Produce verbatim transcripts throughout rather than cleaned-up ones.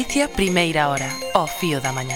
Galicia, primeira hora, ao fío da mañá.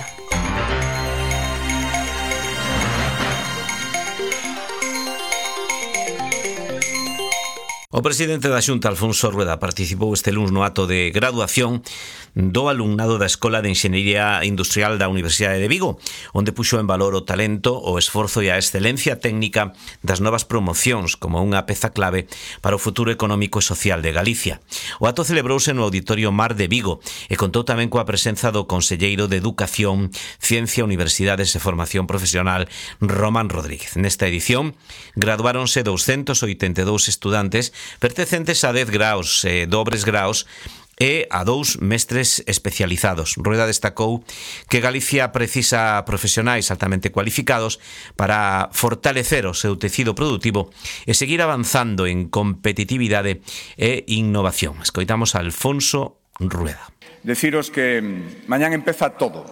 O presidente da Xunta, Alfonso Rueda, participou este luns no acto de graduación do alumnado da Escola de Enxeñería Industrial da Universidade de Vigo, onde puxo en valor o talento, o esforzo e a excelencia técnica das novas promocións como unha peza clave para o futuro económico e social de Galicia. O acto celebrouse no Auditorio Mar de Vigo e contou tamén coa presenza do conselleiro de Educación, Ciencia, Universidades e Formación Profesional, Román Rodríguez. Nesta edición, graduáronse doscientos oitenta e dous estudantes pertencentes a dez graos e dobres graos e a dous mestres especializados. Rueda destacou que Galicia precisa profesionais altamente cualificados para fortalecer o seu tecido productivo e seguir avanzando en competitividade e innovación. Escoitamos a Alfonso Rueda. Deciros que mañán empeza todo.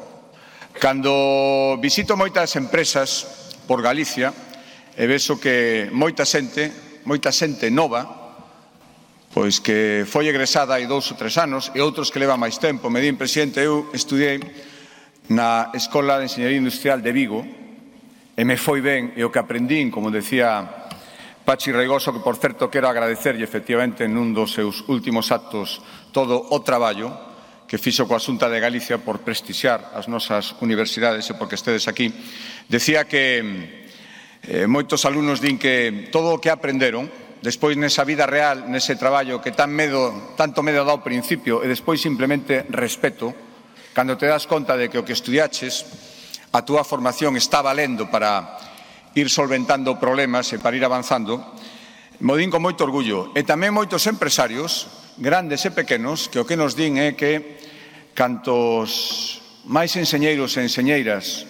Cando visito moitas empresas por Galicia e vexo que moita xente, moita xente nova, pois que foi egresada hai dous ou tres anos e outros que levan máis tempo. Me din, presidente, eu estudiei na Escola de Enxeñería Industrial de Vigo e me foi ben, e o que aprendín, como decía Pachi Reigoso, que por certo quero agradecerlle efectivamente nun dos seus últimos actos todo o traballo que fixo coa Xunta de Galicia por prestixiar as nosas universidades e porque estedes aquí, decía que eh, moitos alumnos din que todo o que aprenderon despois nesa vida real, nese traballo que tan medo, tanto medo dá ao principio e despois simplemente respeto, cando te das conta de que o que estudiaches, a túa formación está valendo para ir solventando problemas e para ir avanzando, mo din con moito orgullo. E tamén moitos empresarios, grandes e pequenos, que o que nos din é que cantos máis enxeñeiros e enxeñeiras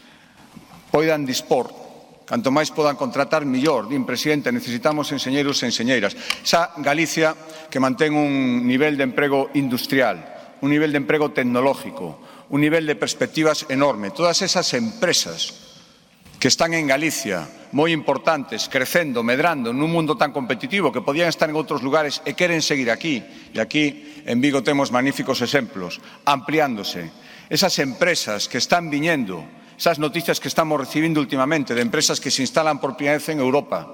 poidan dispor, canto máis podan contratar, millor. Din, presidente, necesitamos enxeñeiros e enxeñeiras. Esa Galicia que mantén un nivel de emprego industrial, un nivel de emprego tecnológico, un nivel de perspectivas enorme. Todas esas empresas que están en Galicia, moi importantes, crecendo, medrando nun mundo tan competitivo que podían estar en outros lugares e queren seguir aquí. E aquí, en Vigo, temos magníficos exemplos, ampliándose. Esas empresas que están viñendo, esas noticias que estamos recibindo últimamente de empresas que se instalan por primeira vez en Europa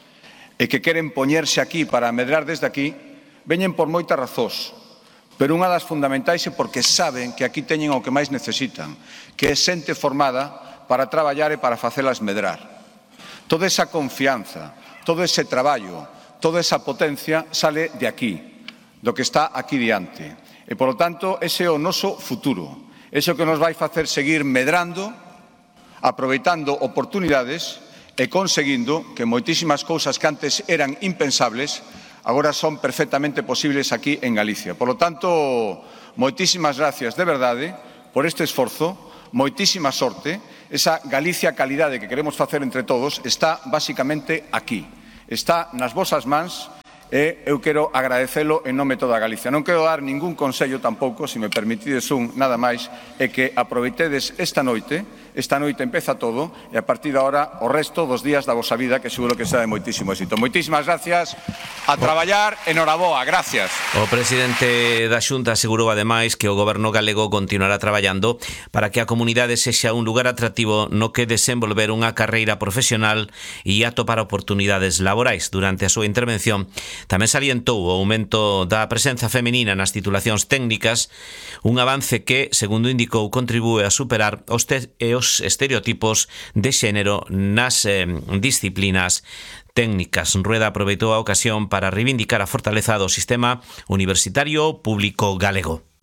e que queren poñerse aquí para medrar desde aquí, veñen por moitas razóns, pero unha das fundamentais é porque saben que aquí teñen o que máis necesitan, que é xente formada para traballar e para facelas medrar. Toda esa confianza, todo ese traballo, toda esa potencia sale de aquí, do que está aquí diante. E, polo tanto, ese é o noso futuro, ese é o que nos vai facer seguir medrando, aproveitando oportunidades e conseguindo que moitísimas cousas que antes eran impensables agora son perfectamente posibles aquí en Galicia. Por lo tanto, moitísimas gracias de verdade por este esforzo, moitísima sorte. Esa Galicia calidade que queremos facer entre todos está basicamente aquí, está nas vosas mans e eu quero agradecelo en nome de toda Galicia. Non quero dar ningún consello tampouco, se me permitides un, nada máis, é que aproveitedes esta noite, esta noite empeza todo, e a partir de ahora o resto dos días da vosa vida, que seguro que será de moitísimo éxito. Moitísimas gracias, a traballar, enhoraboa, gracias. O presidente da Xunta asegurou ademais que o goberno galego continuará traballando para que a comunidade sexa un lugar atractivo no que desenvolver unha carreira profesional e atopar oportunidades laborais. Durante a súa intervención, tamén salientou o aumento da presenza feminina nas titulacións técnicas, un avance que, segundo indicou, contribúe a superar os, te e os estereotipos de xénero nas eh, disciplinas técnicas. Rueda aproveitou a ocasión para reivindicar a fortaleza do sistema universitario público galego.